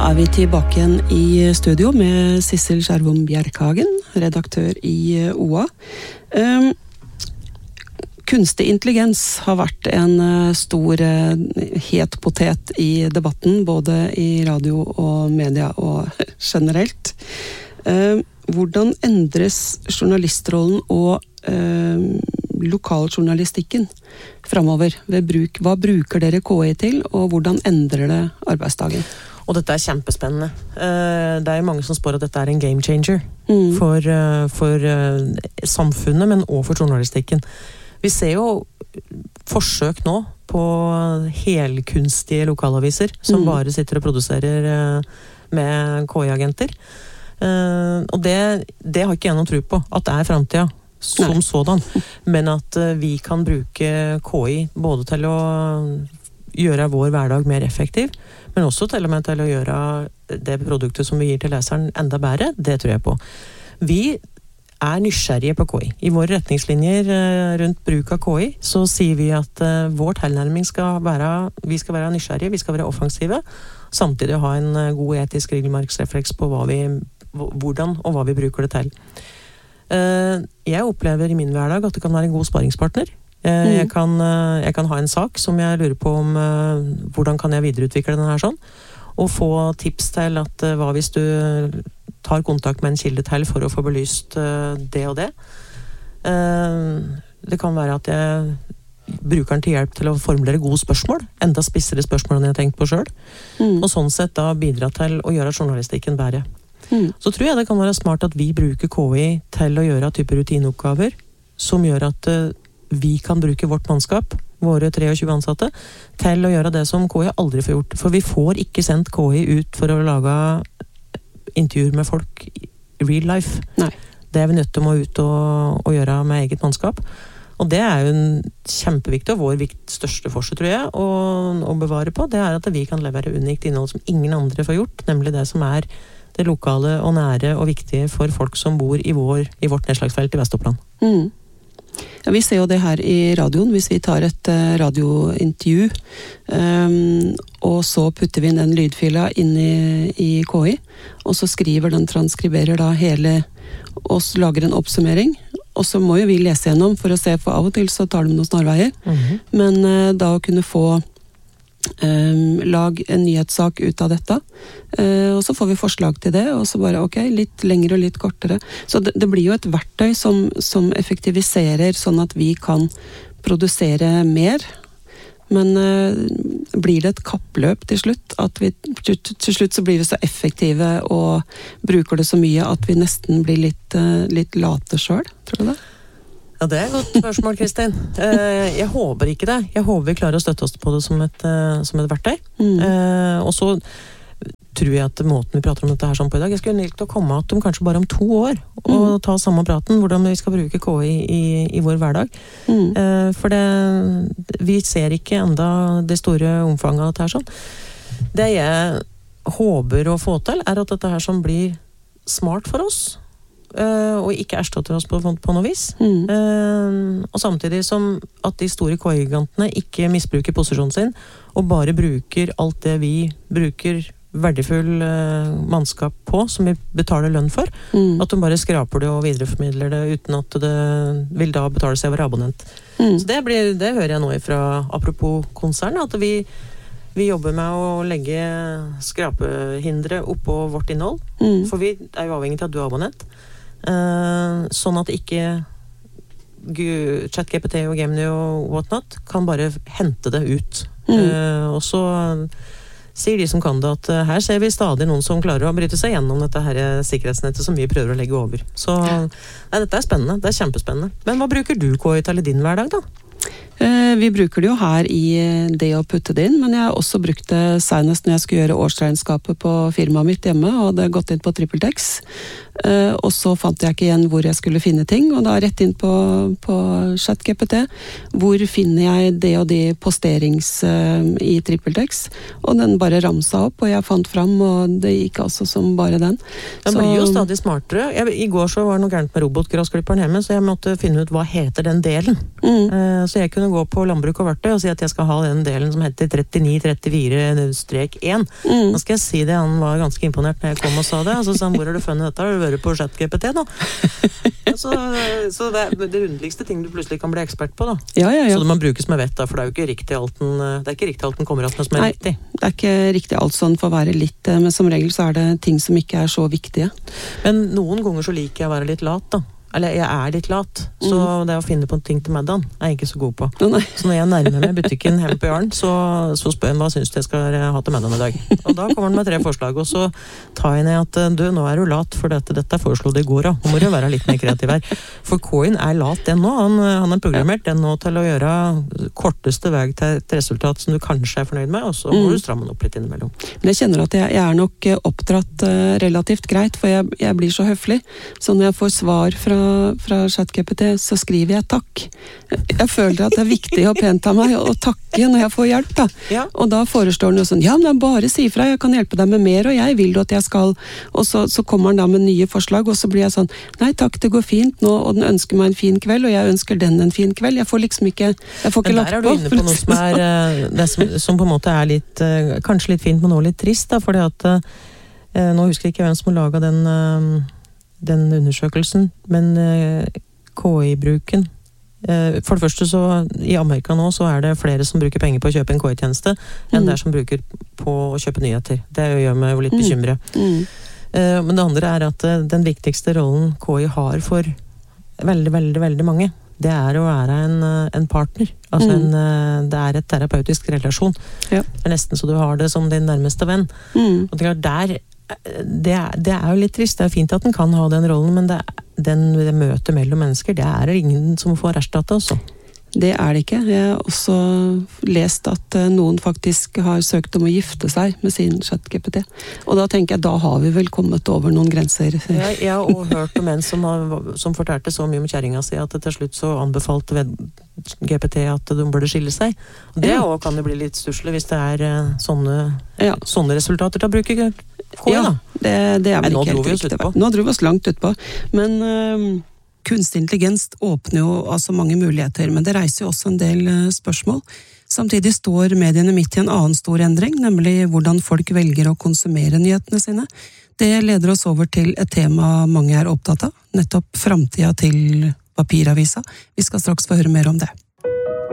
Da vi tilbake igjen i studio med Sissel Skjervom Bjerkhagen, redaktør i OA. Kunstig intelligens har vært en stor het potet i debatten, både i radio og media og generelt. Hvordan endres journalistrollen og lokaljournalistikken fremover ved bruk? Hva bruker dere KI til, og hvordan endrer det arbeidsdagen? Og dette kjempespennende. Det jo mange som spår at dette en game changer for samfunnet, men også for journalistikken. Vi ser jo forsøk nå på helkunstige lokalaviser som bare sitter og produserer med KI-agenter. Og det har ikke jeg noen tro på, at det fremtiden som sådan, men at vi kan bruke KI både til å gjøre vår hverdag mer effektiv, men også til og med til å gjøre det produktet som vi gir til leseren enda bedre. Det tror jeg på. Vi nysgjerrige på KI. I våre retningslinjer rundt bruk av KI så sier vi at vår tilnærming skal være, vi skal være nysgjerrige, vi skal være offensive, samtidig ha en god etisk regelmarksrefleks på hvordan og hva vi bruker det til. Jeg opplever i min hverdag at det kan være en god sparingspartner. Jeg kan ha en sak som jeg lurer på om hvordan kan jeg videreutvikle den her sånn, og få tips til at hva hvis du tar kontakt med en kilde til for å få belyst det og det. Det kan være at jeg bruker den til hjelp til å formulere gode spørsmål, enda spissere spørsmål enn jeg har tenkt på selv, og sånn sett da bidra til å gjøre journalistikken bedre. Så tror jeg det kan være smart at vi bruker KI til å gjøre type rutineoppgaver som gjør at vi kan bruke vårt mannskap, våre 23 ansatte, til å gjøre det som KI aldri får gjort. For vi får ikke sendt KI ut for å lage intervjuer med folk i real life. Nei. Det vi nødt til å ut og gjøre med eget mannskap. Og det jo en kjempeviktig og vår største forskjell, tror jeg, å bevare på. Det at vi kan levere unikt innhold som ingen andre får gjort, nemlig det som det lokale og nære og viktige for folk som bor i vårt nedslagsfelt i Vest-Oppland. Ja, vi ser jo det her i radioen, hvis vi tar et radiointervju, og så putter vi inn den lydfila inn i KI, og så transkriberer da hele, og lager en oppsummering, og så må jo vi lese gjennom for å se, for av og til så tar de noen snarveier, men da å kunne få lag en nyhetssak ut av dette, og så får vi forslag til det, og så bare ok, litt lengre og litt kortere. Så det blir jo et verktøy som effektiviserer sånn at vi kan produsere mer, men blir det et kappløp til slutt, at vi til slutt så blir vi så effektive og bruker det så mye at vi nesten blir litt late selv, tror du det? Ja, det et godt spørsmål, Kristin. Jeg håper ikke det. Jeg håper vi klarer å støtte oss på det som et verktøy. Og så tror jeg at måten vi prater om dette her sånn på i dag, jeg skulle likt å komme at kanskje bare om 2 år og ta samme praten, hvordan vi skal bruke KI i vår hverdag. For vi ser ikke enda det store omfanget av dette her sånn. Det jeg håper å få til at dette her som blir smart for oss, og ikke erstatter oss på noe vis. Og samtidig som at de store KI-gigantene ikke misbruker posisjonen sin, og bare bruker alt det vi bruker verdifull mannskap på, som vi betaler lønn for, at de bare skraper det og videreformidler det uten at det vil da betale seg å være abonnent. Så det hører jeg nå fra apropos konsern, at vi jobber med å legge skrapehindre oppå vårt innhold, for vi jo avhengig av at du abonnent, sånn at ikke ChatGPT og Gemini og whatnot kan bare hente det ut. Og så sier de som kan det at her ser vi stadig noen som klarer å bryte seg gjennom dette her sikkerhetsnettet som vi prøver å legge over. Så dette spennende, det kjempespennende. Men hva bruker du KI til i din hverdag da? Vi bruker det jo her i det å putte det inn, men jeg har også brukt det senest når jeg skulle gjøre årsregnskapet på firmaet mitt hjemme, og det gått inn på TrippelTex. Og så fant jeg ikke igjen hvor jeg skulle finne ting, og da rett inn på ChatGPT. Hvor finner jeg det og de posterings i TrippelTex? Og den bare ramsa opp, og jeg fant fram, og det gikk altså som bare den. Den blir jo stadig smartere. I går så var det noe gærent med robotgrassklipperen hjemme, så jeg måtte finne ut hva heter den delen. Så jeg kunne kunne gå på landbruk og verktøy og si at jeg skal ha den delen som heter 3934-1. Nå skal jeg si det, han var ganske imponert når jeg kom og sa det, og så sa han, hvor har du funnet dette? Har du vært på ChatGPT nå? Så det er det underligste ting du plutselig kan bli ekspert på, da. Ja. Så det må brukes med vett, da, for det er jo ikke riktig alt den kommer opp med som er riktig. Det er ikke riktig alt sånn for å være litt, men som regel så er det ting som ikke er så viktige. Men noen ganger så liker jeg å være litt lat, da. Eller jeg er litt lat, så det å finne på en ting til middagen er jeg ikke så god på. Så når jeg nærmer meg butikken hjemme på Jarn, så spør jeg hva synes du jeg skal ha til middagen i dag. Og da kommer han med 3 forslag, og så tar jeg ned at du, nå er du lat, for dette foreslo det i går, nå må du være litt mer kreativ her. For Coin er lat den nå, han er programmert den nå til å gjøre korteste vei til et resultat som du kanskje er fornøyd med, og så må du stramme den opp litt innimellom. Men jeg kjenner at jeg er nok oppdratt relativt greit, for jeg blir så høflig, så når jeg får svar fra ChatGPT, så skriver jeg takk. Jeg føler at det er viktig og pent av meg å takke når jeg får hjelp, da. Ja. Og da forestår den jo sånn, ja, men bare si fra, jeg kan hjelpe deg med mer, og jeg vil at jeg skal, og så kommer den da med nye forslag, og så blir jeg sånn, nei takk, det går fint nå, og den ønsker meg en fin kveld, og jeg ønsker den en fin kveld. Jeg får liksom ikke, jeg får ikke lagt på. Men der er du inne på noe som på en måte er litt, kanskje litt fint, men også litt trist, da, fordi at, nå husker jeg ikke hvem som har laget den undersøkelsen, men KI-bruken. For det første så, i Amerika nå, så er det flere som bruker penger på å kjøpe en KI-tjeneste, enn der som bruker på å kjøpe nyheter. Det gjør meg jo litt bekymret. Men det andre er at den viktigste rollen KI har for veldig, veldig, veldig mange, det er å være en partner. Altså det er et terapeutisk relasjon. Ja. Det er nesten så du har det som din nærmeste venn. Og det er der det er jo litt trist. Det er fint at den kan ha den rollen, men det møtet mellom mennesker, det er det ingen som får erstattet også. Det er det ikke. Jeg har også lest at noen faktisk har søkt om å gifte seg med sin ChatGPT. Og da tenker jeg, da har vi vel kommet over noen grenser. Jeg har også hørt om en som fortalte så mye om kjæringa si at til slutt så anbefalte GPT at de burde skille seg. Og det også kan jo bli litt stusslig hvis det er sånne resultater til å bruke KI, da. Det er vel ikke helt riktig. Nå dro vi oss langt utpå. Men kunstig intelligens åpner jo altså mange muligheter, men det reiser jo også en del spørsmål. Samtidig står mediene midt i en annen stor endring, nemlig hvordan folk velger å konsumere nyhetene sine. Det leder oss over til et tema mange er opptatt av, nettopp framtida til papiravisa. Vi skal straks få høre mer om det.